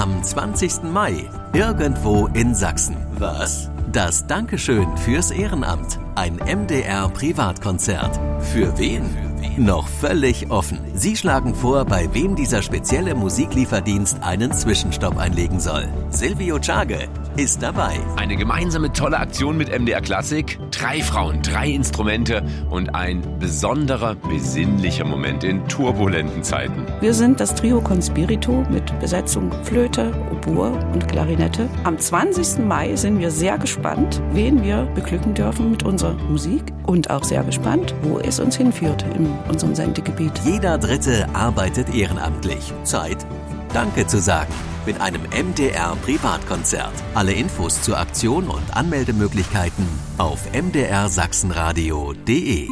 Am 20. Mai, irgendwo in Sachsen. Was? Das Dankeschön fürs Ehrenamt. Ein MDR-Privatkonzert. Für wen? Noch völlig offen. Sie schlagen vor, bei wem dieser spezielle Musiklieferdienst einen Zwischenstopp einlegen soll. Silvio Czage ist dabei. Eine gemeinsame tolle Aktion mit MDR Klassik. 3 Frauen, 3 Instrumente und ein besonderer, besinnlicher Moment in turbulenten Zeiten. Wir sind das Trio Conspirito mit Besetzung Flöte, Oboe und Klarinette. Am 20. Mai sind wir sehr gespannt, wen wir beglücken dürfen mit unserer Musik und auch sehr gespannt, wo es uns hinführt in unserem Sendegebiet. Jeder Dritte arbeitet ehrenamtlich. Zeit, Danke zu sagen. Mit einem MDR-Privatkonzert. Alle Infos zur Aktion und Anmeldemöglichkeiten auf mdrsachsenradio.de.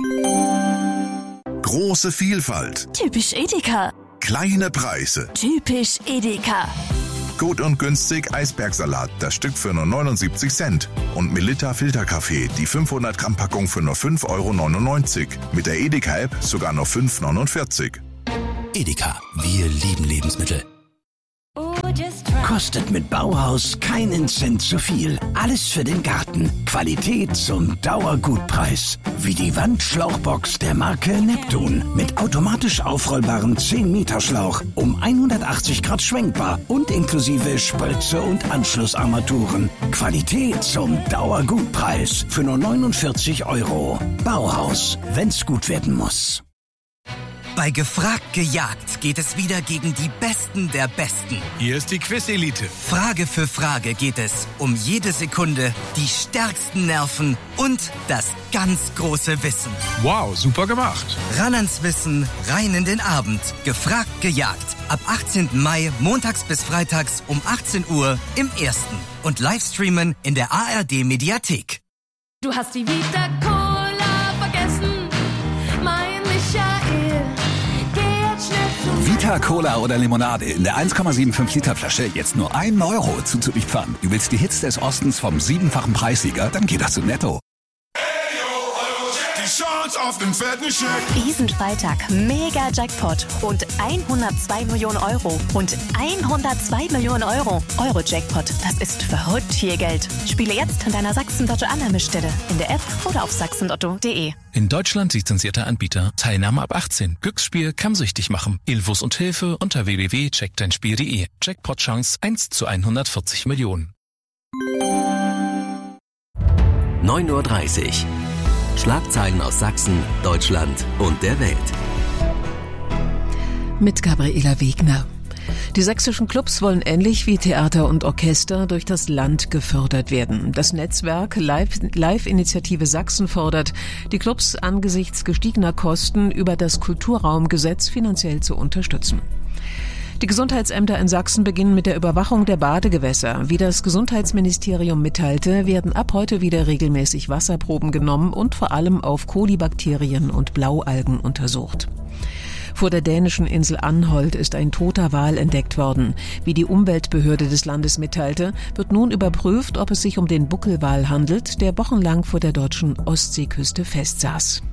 Große Vielfalt. Typisch Edeka. Kleine Preise. Typisch Edeka. Gut und günstig Eisbergsalat, das Stück für nur 79 Cent. Und Melitta Filterkaffee, die 500 Gramm Packung für nur 5,99 €. Mit der Edeka-App sogar nur 5,49 €. Edeka, wir lieben Lebensmittel. Kostet mit Bauhaus keinen Cent zu viel. Alles für den Garten. Qualität zum Dauergutpreis. Wie die Wandschlauchbox der Marke Neptun. Mit automatisch aufrollbarem 10-Meter-Schlauch. Um 180 Grad schwenkbar und inklusive Spritze und Anschlussarmaturen. Qualität zum Dauergutpreis. Für nur 49 €. Bauhaus, wenn's gut werden muss. Bei Gefragt gejagt geht es wieder gegen die Besten der Besten. Hier ist die Quiz-Elite. Frage für Frage geht es um jede Sekunde, die stärksten Nerven und das ganz große Wissen. Wow, super gemacht. Ran ans Wissen, rein in den Abend. Gefragt gejagt. Ab 18. Mai, montags bis freitags um 18 Uhr im Ersten. Und Livestreamen in der ARD-Mediathek. Du hast die Vita Cola vergessen, mein Michael. Vita Cola oder Limonade in der 1,75 Liter Flasche jetzt nur 1 € zuzüglich Pfand. Du willst die Hits des Ostens vom 7-fachen Preissieger? Dann geht das zu Netto. Die Chance auf den fetten Scheck. Diesen Freitag mega Jackpot und 102 Millionen €. Und 102 Millionen €. Euro-Jackpot, das ist verrückt viel Geld. Spiele jetzt an deiner Sachsen-Lotto-Annahmestelle, in der App oder auf sachsenlotto.de. In Deutschland lizenzierter Anbieter. Teilnahme ab 18. Glücksspiel kann süchtig machen. Infos und Hilfe unter www.checkdeinspiel.de. Jackpot-Chance 1 zu 140 Millionen. 9:30 Uhr. Schlagzeilen aus Sachsen, Deutschland und der Welt. Mit Gabriela Wegner. Die sächsischen Clubs wollen ähnlich wie Theater und Orchester durch das Land gefördert werden. Das Netzwerk Live-Initiative Sachsen fordert, die Clubs angesichts gestiegener Kosten über das Kulturraumgesetz finanziell zu unterstützen. Die Gesundheitsämter in Sachsen beginnen mit der Überwachung der Badegewässer. Wie das Gesundheitsministerium mitteilte, werden ab heute wieder regelmäßig Wasserproben genommen und vor allem auf Kolibakterien und Blaualgen untersucht. Vor der dänischen Insel Anholt ist ein toter Wal entdeckt worden. Wie die Umweltbehörde des Landes mitteilte, wird nun überprüft, ob es sich um den Buckelwal handelt, der wochenlang vor der deutschen Ostseeküste festsaß.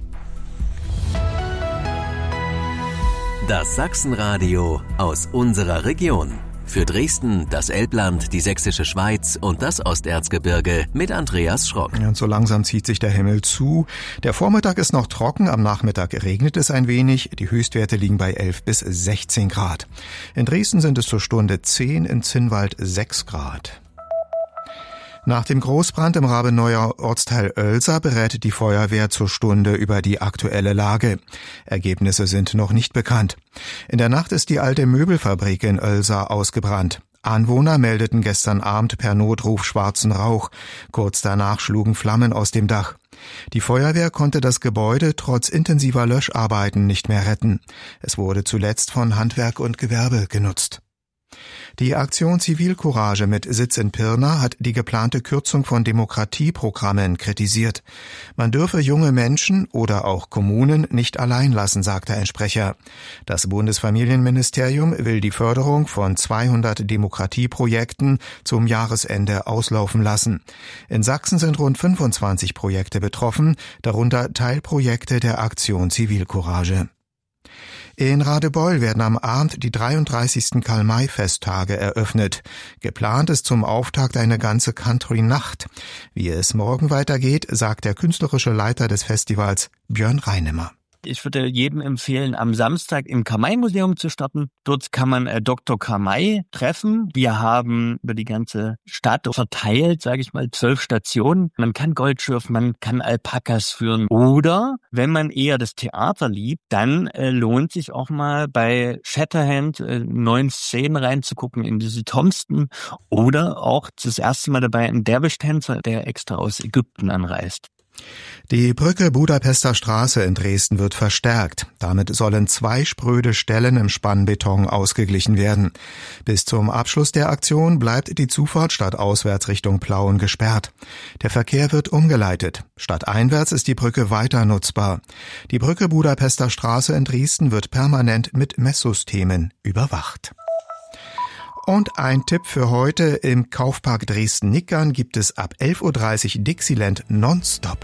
Das Sachsenradio aus unserer Region. Für Dresden, das Elbland, die Sächsische Schweiz und das Osterzgebirge mit Andreas Schrock. Und so langsam zieht sich der Himmel zu. Der Vormittag ist noch trocken, am Nachmittag regnet es ein wenig. Die Höchstwerte liegen bei 11 bis 16 Grad. In Dresden sind es zur Stunde 10, in Zinnwald 6 Grad. Nach dem Großbrand im Rabenauer Ortsteil Oelsa berät die Feuerwehr zur Stunde über die aktuelle Lage. Ergebnisse sind noch nicht bekannt. In der Nacht ist die alte Möbelfabrik in Oelsa ausgebrannt. Anwohner meldeten gestern Abend per Notruf schwarzen Rauch. Kurz danach schlugen Flammen aus dem Dach. Die Feuerwehr konnte das Gebäude trotz intensiver Löscharbeiten nicht mehr retten. Es wurde zuletzt von Handwerk und Gewerbe genutzt. Die Aktion Zivilcourage mit Sitz in Pirna hat die geplante Kürzung von Demokratieprogrammen kritisiert. Man dürfe junge Menschen oder auch Kommunen nicht allein lassen, sagte ein Sprecher. Das Bundesfamilienministerium will die Förderung von 200 Demokratieprojekten zum Jahresende auslaufen lassen. In Sachsen sind rund 25 Projekte betroffen, darunter Teilprojekte der Aktion Zivilcourage. In Radebeul werden am Abend die 33. Karl-May-Festtage eröffnet. Geplant ist zum Auftakt eine ganze Country-Nacht. Wie es morgen weitergeht, sagt der künstlerische Leiter des Festivals, Björn Reinemer. Ich würde jedem empfehlen, am Samstag im Karl-May-Museum zu starten. Dort kann man Dr. Karl-May treffen. Wir haben über die ganze Stadt verteilt, 12 Stationen. Man kann Goldschürfen, man kann Alpakas führen. Oder, wenn man eher das Theater liebt, dann lohnt sich auch mal bei Shatterhand neuen Szenen reinzugucken in diese Thompson. Oder auch das erste Mal dabei ein Derwisch-Tänzer, der extra aus Ägypten anreist. Die Brücke Budapester Straße in Dresden wird verstärkt. Damit sollen 2 spröde Stellen im Spannbeton ausgeglichen werden. Bis zum Abschluss der Aktion bleibt die Zufahrt stadtauswärts Richtung Plauen gesperrt. Der Verkehr wird umgeleitet. Stadteinwärts ist die Brücke weiter nutzbar. Die Brücke Budapester Straße in Dresden wird permanent mit Messsystemen überwacht. Und ein Tipp für heute: im Kaufpark Dresden-Nickern gibt es ab 11.30 Uhr Dixieland nonstop.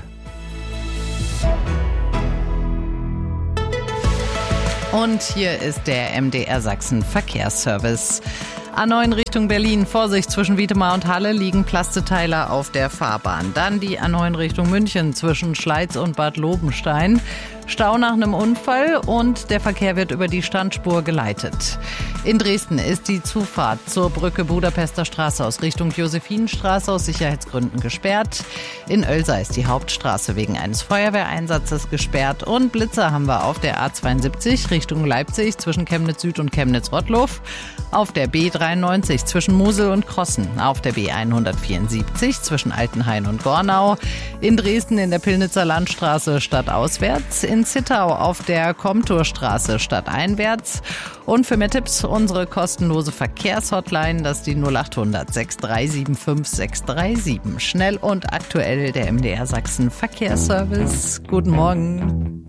Und hier ist der MDR Sachsen Verkehrsservice. A9 Richtung Berlin, Vorsicht, zwischen Wiedemar und Halle liegen Plasteteiler auf der Fahrbahn. Dann die A9 Richtung München zwischen Schleiz und Bad Lobenstein. Stau nach einem Unfall und der Verkehr wird über die Standspur geleitet. In Dresden ist die Zufahrt zur Brücke Budapester Straße aus Richtung Josephinenstraße aus Sicherheitsgründen gesperrt. In Oelsa ist die Hauptstraße wegen eines Feuerwehreinsatzes gesperrt. Und Blitzer haben wir auf der A72 Richtung Leipzig zwischen Chemnitz Süd und Chemnitz-Rottlow. Auf der B93 zwischen Mosel und Krossen. Auf der B174 zwischen Altenhain und Gornau. In Dresden in der Pillnitzer Landstraße stadtauswärts. In Zittau auf der Komturstraße stadteinwärts. Und für mehr Tipps unsere kostenlose Verkehrshotline, das ist die 0800 6375 637. Schnell und aktuell der MDR Sachsen Verkehrsservice. Guten Morgen.